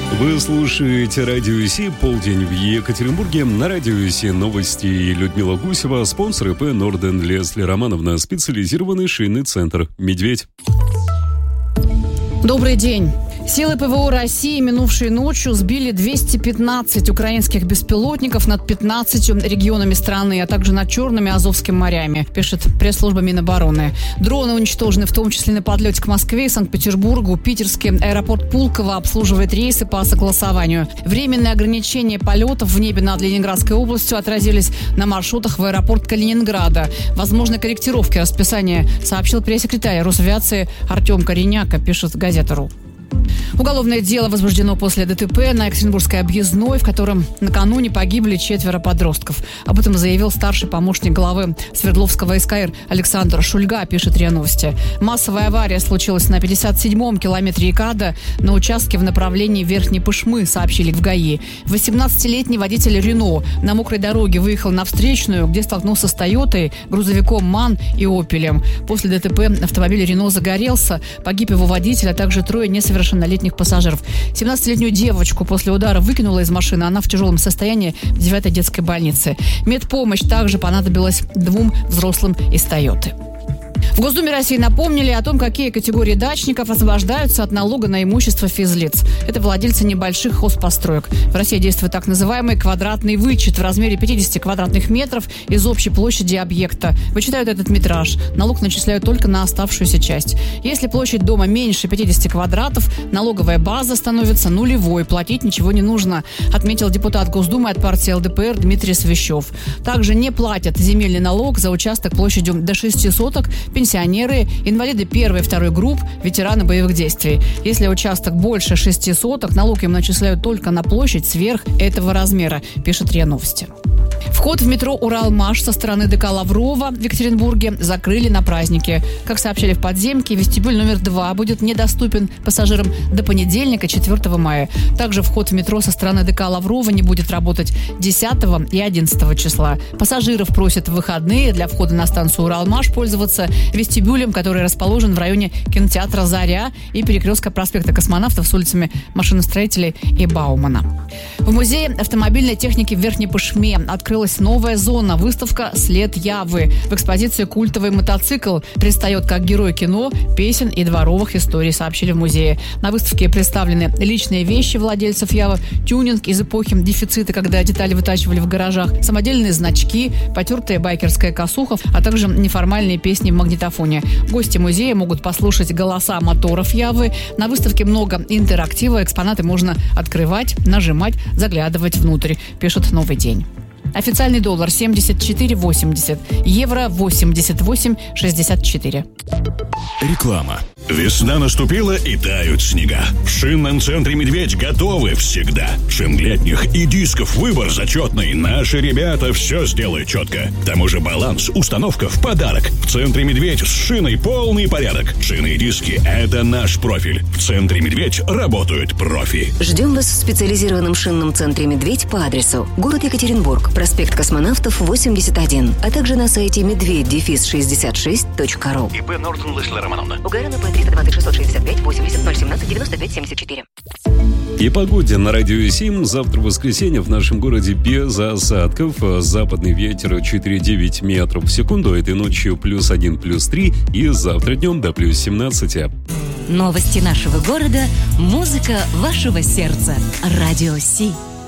Вы слушаете Радио Си, полдень в Екатеринбурге. На Радио Си новости. Людмила Гусева, спонсор ИП Норден, Лесли Романовна, специализированный шийный центр «Медведь». Добрый день. Силы ПВО России минувшей ночью сбили 215 украинских беспилотников над 15 регионами страны, а также над Черным и Азовским морями, пишет пресс-служба Минобороны. Дроны уничтожены в том числе на подлете к Москве и Санкт-Петербургу. Питерский аэропорт Пулково обслуживает рейсы по согласованию. Временные ограничения полетов в небе над Ленинградской областью отразились на маршрутах в аэропорт Калининграда. Возможны корректировки расписания, сообщил пресс-секретарь Росавиации Артем Кореняка, пишет газета.ру. Уголовное дело возбуждено после ДТП на Екатеринбургской объездной, в котором накануне погибли 4 подростков. Об этом заявил старший помощник главы Свердловского СКР Александр Шульга, пишет РИА Новости. Массовая авария случилась на 57-м километре ИКАДа на участке в направлении Верхней Пышмы, сообщили в ГАИ. 18-летний водитель Рено на мокрой дороге выехал на встречную, где столкнулся с Тойотой, грузовиком МАН и Опелем. После ДТП автомобиль Рено загорелся, погиб его водитель, а также 3 несовершеннолетних пассажиров. 17-летнюю девочку после удара выкинула из машины. Она в тяжелом состоянии в 9-й детской больнице. Медпомощь также понадобилась 2 взрослым из Тойоты. В Госдуме России напомнили о том, какие категории дачников освобождаются от налога на имущество физлиц. Это владельцы небольших хозпостроек. В России действует так называемый квадратный вычет в размере 50 квадратных метров из общей площади объекта. Вычитают этот метраж. Налог начисляют только на оставшуюся часть. Если площадь дома меньше 50 квадратов, налоговая база становится нулевой. Платить ничего не нужно, отметил депутат Госдумы от партии ЛДПР Дмитрий Свящев. Также не платят земельный налог за участок площадью до 6 соток пенсионеры, инвалиды 1 и 2 групп, ветераны боевых действий. Если участок больше 6 соток, налог им начисляют только на площадь сверх этого размера, пишет РИА Новости. Вход в метро «Уралмаш» со стороны ДК Лаврова в Екатеринбурге закрыли на праздники. Как сообщили в подземке, вестибюль номер 2 будет недоступен пассажирам до понедельника, 4 мая. Также вход в метро со стороны ДК Лаврова не будет работать 10 и 11 числа. Пассажиров просят в выходные для входа на станцию «Уралмаш» пользоваться вестибюлем, который расположен в районе кинотеатра «Заря» и перекрестка проспекта Космонавтов с улицами Машиностроителей и Баумана. В музее автомобильной техники в Верхней Пышме открылась новая зона, выставка «След Явы». В экспозиции культовый мотоцикл предстает как герой кино, песен и дворовых историй, сообщили в музее. На выставке представлены личные вещи владельцев Явы, тюнинг из эпохи дефицита, когда детали вытачивали в гаражах, самодельные значки, потертая байкерская косуха, а также неформальные песни в магнитофоне. Гости музея могут послушать голоса моторов Явы. На выставке много интерактива, экспонаты можно открывать, нажимать, заглядывать внутрь, пишет «Новый день». Официальный доллар 74,80, евро 88,64. Реклама. Весна наступила и тают снега. В шинном центре «Медведь» готовы всегда. Шин летних и дисков выбор зачетный. Наши ребята все сделают четко. К тому же баланс, установка в подарок. В центре «Медведь» с шиной полный порядок. Шины и диски – это наш профиль. В центре «Медведь» работают профи. Ждем вас в специализированном шинном центре «Медведь» по адресу город Екатеринбург, проспект Космонавтов, 81, а также на сайте медведь-66.ру. ИП Норден, Лесли Романовна. УГРНП 320 665 80 017 95 74. И погоде на Радио 7. Завтра воскресенье в нашем городе без осадков. Западный ветер 4,9 метров в секунду. Этой ночью +1, +3. И завтра днем до +17. Новости нашего города. Музыка вашего сердца. Радио Си.